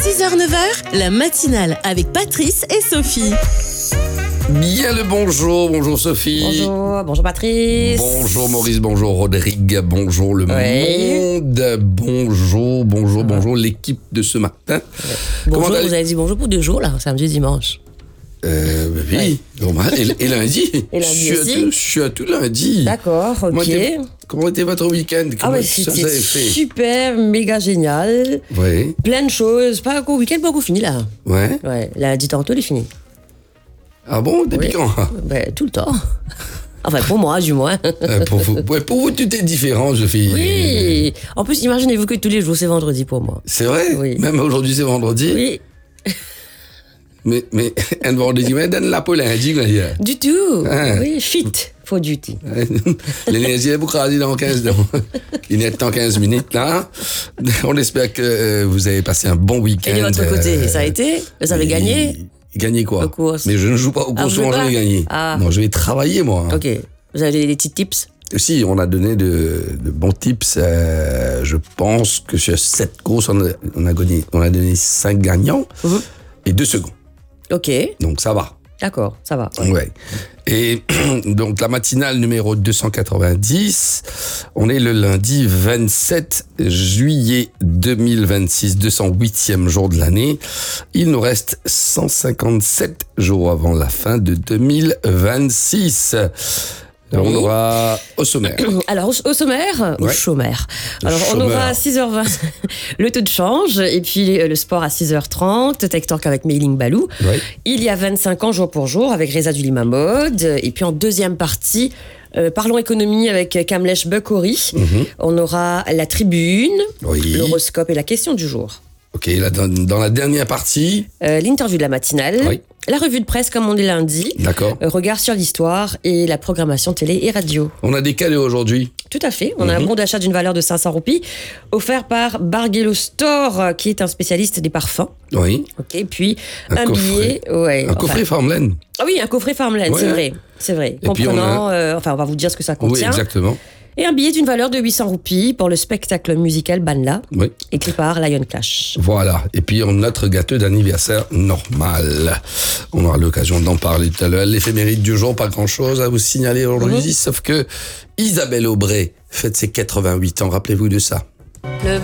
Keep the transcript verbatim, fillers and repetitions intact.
six heures neuf heures, la matinale avec Patrice et Sophie. Bien le bonjour, bonjour Sophie. Bonjour, bonjour Patrice. Bonjour Maurice, bonjour Rodrigue, bonjour le oui. monde, bonjour, bonjour, bonjour l'équipe de ce matin. Bonjour, vous avez dit bonjour pour deux jours là, samedi, dimanche. Euh, oui, ouais. Normal. Et, et lundi. Et lundi je, suis aussi. à tout, je suis à tout lundi. D'accord, ok. Comment était, comment était votre week-end? Ah ouais, ça, c'était vous avez fait super, méga génial. Ouais. Plein de choses. Pas encore week-end, pas encore fini là. Ouais. Ouais, lundi tantôt, il est fini. Ah bon? Depuis oui. quand? Ben, tout le temps. Enfin, pour moi, du moins. euh, pour, vous, ouais, pour vous, tout est différent, Sophie. Oui. En plus, imaginez-vous que tous les jours, c'est vendredi pour moi. C'est vrai? Oui. Même aujourd'hui, c'est vendredi? Oui. Mais, mais, un vendredi, mais donne la peau lundi, quoi. Du tout. Ah. Oui, fit for duty. L'énergie est beaucoup rasée dans quinze dans, il est dans quinze minutes, là. On espère que vous avez passé un bon week-end. Et de votre côté, euh, ça a été? Vous avez gagné? Gagné quoi? Aux courses. Mais je ne joue pas aux courses, ah, souvent je vais gagner. Ah. Non, je vais travailler, moi. Ok. Vous avez des petits tips? Si, on a donné de, de bons tips. Euh, je pense que sur sept courses, on a, on a, gagné, on a donné cinq gagnants mmh. et deux secondes. Ok. Donc ça va. D'accord, ça va. Ouais. ouais. Et donc la matinale numéro deux cent quatre-vingt-dix, on est le lundi vingt-sept juillet deux mille vingt-six, deux cent huitième jour de l'année. Il nous reste cent cinquante-sept jours avant la fin de deux mille vingt-six. Alors, on aura au sommaire. Alors, au, au sommaire, ouais. au chômeur. Alors, le on chômeur. aura à six heures vingt le taux de change, et puis le sport à six heures trente, Tech Talk avec Mailing Balou. Ouais. Il y a vingt-cinq ans, jour pour jour, avec Reza Dulima Mode. Et puis, en deuxième partie, euh, parlons économie avec Kamlesh Bukhori. Mm-hmm. On aura la tribune, oui. l'horoscope et la question du jour. Ok, là, dans, dans la dernière partie... Euh, l'interview de la matinale. Oui. La revue de presse, comme on est lundi. D'accord. Euh, regard sur l'histoire et la programmation télé et radio. On a des cadeaux aujourd'hui. Tout à fait. On mm-hmm. a un bon d'achat d'une valeur de cinq cents roupies offert par Bargello Store, qui est un spécialiste des parfums. Oui. Ok. Puis un, un billet. Ouais, un enfin, coffret Farmland. Ah oui, un coffret Farmland, ouais. c'est vrai. C'est vrai. Et Comprenant, on a... euh, enfin, on va vous dire ce que ça contient. Oui, exactement. Et un billet d'une valeur de huit cents roupies pour le spectacle musical Banla, oui. écrit par Lion Clash. Voilà. Et puis, on a notre gâteau d'anniversaire normal. On aura l'occasion d'en parler tout à l'heure. L'éphéméride du jour, pas grand-chose à vous signaler aujourd'hui, mm-hmm. sauf que Isabelle Aubray fête ses quatre-vingt-huit ans. Rappelez-vous de ça. Le